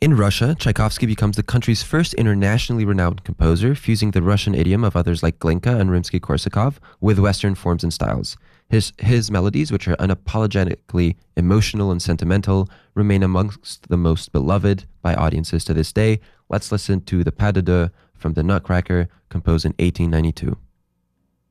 In Russia, Tchaikovsky becomes the country's first internationally renowned composer, fusing the Russian idiom of others like Glinka and Rimsky-Korsakov with Western forms and styles. His melodies, which are unapologetically emotional and sentimental, remain amongst the most beloved by audiences to this day. Let's listen to the Pas de Deux from the Nutcracker, composed in 1892.